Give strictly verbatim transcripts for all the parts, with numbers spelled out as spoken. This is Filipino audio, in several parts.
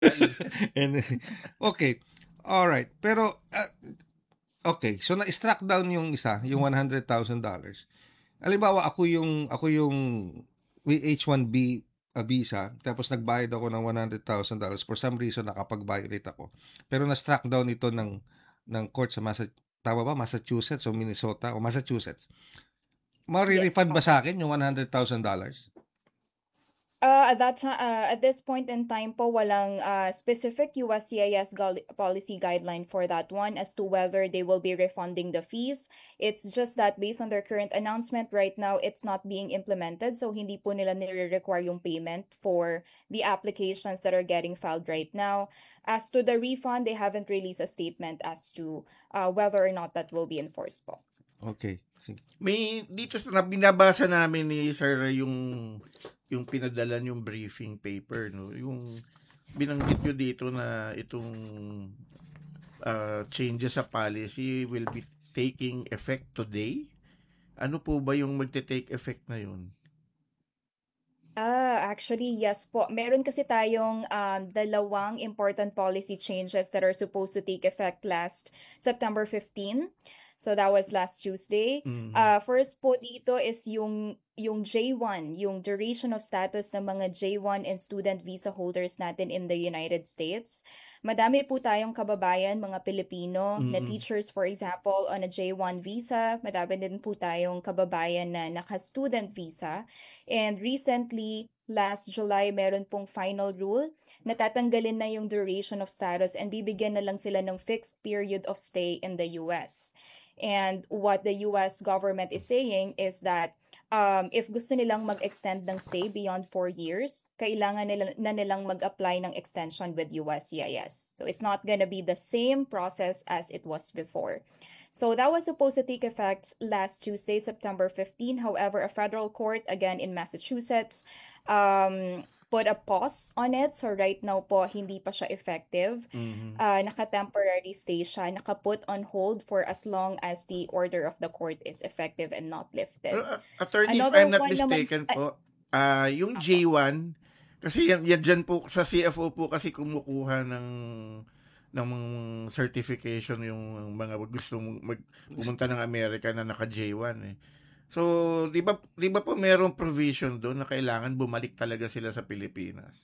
Al And okay. All right. Pero ah, okay, so na-struck down yung isa, yung one hundred thousand dollars. Halimbawa, ako yung ako yung may H one B uh, visa, tapos nagbayad ako ng one hundred thousand dollars for some reason nakapag-violate ako. Pero na-struck down ito ng ng court sa Massa, tama ba? Massachusetts o Minnesota o Massachusetts. Yes, Mari-refund ba tama. sa akin yung one hundred thousand dollars? Uh, at that ti uh, at this point in time po, walang uh, specific U S C I S gal- policy guideline for that one as to whether they will be refunding the fees. It's just that based on their current announcement right now, it's not being implemented. So hindi po nila nire-require yung payment for the applications that are getting filed right now. As to the refund, they haven't released a statement as to uh, whether or not that will be enforced po. Okay. Sige. May dito sa binabasa namin ni Sir yung yung pinadala yung briefing paper, no? Yung binanggit nyo dito na itong uh, changes sa policy will be taking effect today. Ano po ba yung magte-take effect na yun? Ah, actually, yes po. Meron kasi tayong um, dalawang important policy changes that are supposed to take effect last September fifteenth. So that was last Tuesday. Mm. Uh, first po dito is yung yung J one, yung duration of status ng mga J one and student visa holders natin in the United States. Madami po tayong kababayan, mga Pilipino, na Mm. teachers, for example, on a J one visa. Madami din po tayong kababayan na naka-student visa. And recently, last July, meron pong final rule na tatanggalin na yung duration of status and bibigyan na lang sila ng fixed period of stay in the U S. And what the U S government is saying is that um, if gusto nilang mag-extend ng stay beyond four years, kailangan nila, na nilang mag-apply ng extension with U S C I S. So it's not gonna be the same process as it was before. So that was supposed to take effect last Tuesday, September fifteenth. However, a federal court, again in Massachusetts, um, put a pause on it. So right now po, hindi pa siya effective. Mm-hmm. Uh, naka-temporary stay siya, naka-put on hold for as long as the order of the court is effective and not Pero, lifted. uh, attorney, if Another I'm not one naman, mistaken ay, po, ah yung ako. J one, kasi yan, yan dyan po, sa C F O po kasi kumukuha ng ng certification yung mga gusto mag pumunta ng Amerika na naka J one eh. So, 'di ba 'di ba po merong provision doon na kailangan bumalik talaga sila sa Pilipinas?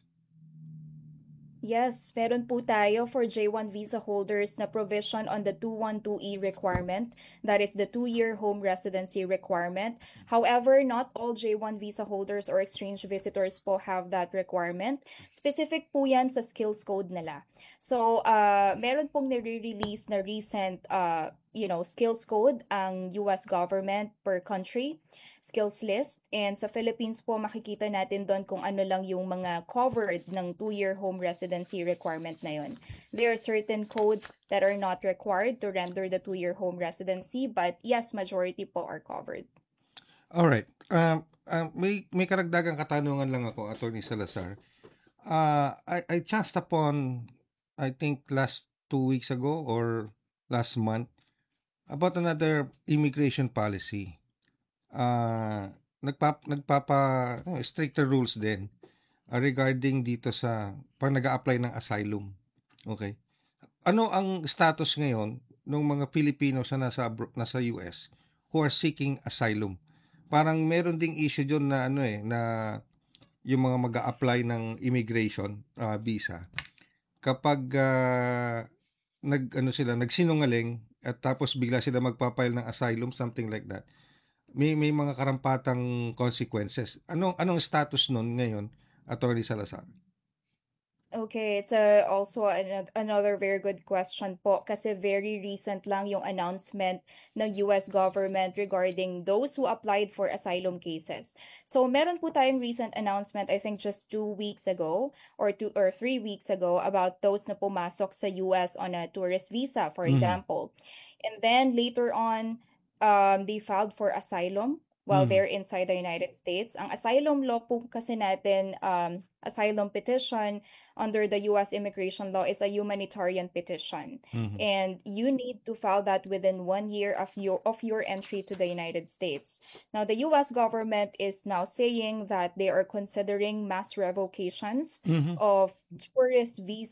Yes, meron po tayo for J one visa holders na provision on the two twelve E requirement. That is the two-year home residency requirement. However, not all J one visa holders or exchange visitors po have that requirement. Specific po yan sa skills code nila. So, uh, meron pong nire-release na recent uh, you know, skills code ang U S government per country skills list. And sa Philippines po, makikita natin doon kung ano lang yung mga covered ng two-year home residency requirement na yun. There are certain codes that are not required to render the two-year home residency, but yes, majority po are covered. All right. Um, uh, may may karagdagang katanungan lang ako, Attorney Salazar. Uh, I, I chanced upon, I think last two weeks ago or last month, about another immigration policy. Uh, nagpap, nagpapa, ano, stricter rules din uh, regarding dito sa pag nag-a-apply ng asylum. Okay. Ano ang status ngayon ng mga Pilipino sa nasa, abro- nasa U S who are seeking asylum? Parang meron ding issue dyan na ano eh, na yung mga mag-a-apply ng immigration uh, visa. Kapag uh, nag ano sila, nagsinungaling at tapos bigla sila magpa-file ng asylum, something like that. May may mga karampatang consequences. Anong anong status nun ngayon, Attorney Salazar? Okay, it's a, also an, another very good question po kasi very recent lang yung announcement ng U S government regarding those who applied for asylum cases. So meron po tayong recent announcement, I think just two weeks ago or two or three weeks ago about those na pumasok sa U S on a tourist visa, for Mm. example. And then later on, um, they filed for asylum while Mm. they're inside the United States. Ang asylum law po kasi natin, um, asylum petition under the U S immigration law is a humanitarian petition. Mm. And you need to file that within one year of your of your entry to the United States. Now the U S government is now saying that they are considering mass revocations Mm-hmm. of tourist visas